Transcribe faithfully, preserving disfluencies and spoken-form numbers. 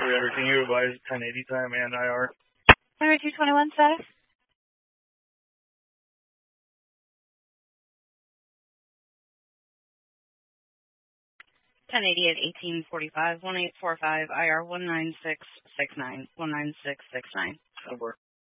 Operator, can you advise ten eighty time and I R? Number two twenty-one status? ten eighty at eighteen forty-five, one eight four five, I R one nine six six nine, one nine six six nine. Over.